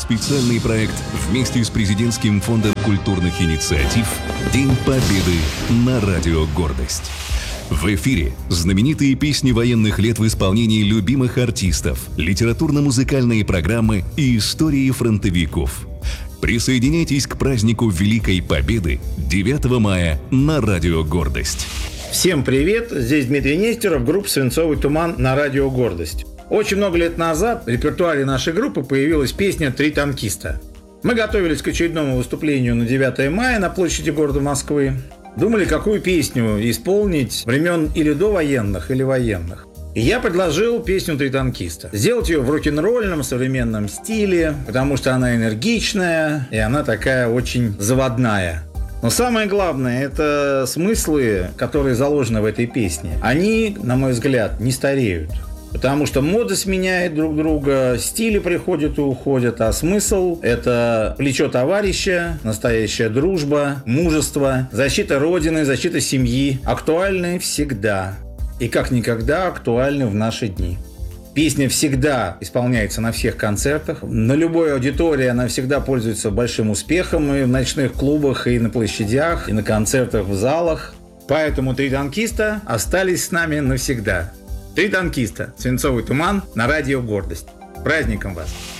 Специальный проект вместе с Президентским фондом культурных инициатив «День Победы» на Радио Гордость. В эфире знаменитые песни военных лет в исполнении любимых артистов, литературно-музыкальные программы и истории фронтовиков. Присоединяйтесь к празднику Великой Победы 9 мая на Радио Гордость. Всем привет! Здесь Дмитрий Нестеров, группа «Свинцовый туман» на Радио Гордость. Очень много лет назад в репертуаре нашей группы появилась песня «Три танкиста». Мы готовились к очередному выступлению на 9 мая на площади города Москвы. Думали, какую песню исполнить времен или довоенных, или военных. И я предложил песню «Три танкиста». Сделать ее в рок-н-ролльном современном стиле, потому что она энергичная, и она такая очень заводная. Но самое главное, это смыслы, которые заложены в этой песне. Они, на мой взгляд, не стареют. Потому что мода сменяет друг друга, стили приходят и уходят, а смысл – это плечо товарища, настоящая дружба, мужество, защита Родины, защита семьи. Актуальны всегда. И как никогда актуальны в наши дни. Песня всегда исполняется на всех концертах. На любой аудитории она всегда пользуется большим успехом и в ночных клубах, и на площадях, и на концертах в залах. Поэтому «Три танкиста» остались с нами навсегда. «Три танкиста», «Свинцовый туман» на Радио Гордость. С праздником вас!